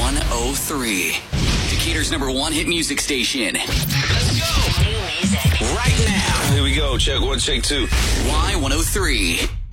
Y103. Decatur's #1 hit music station. Let's go. New music. Right now. Here we go. Check 1, check 2. Y103.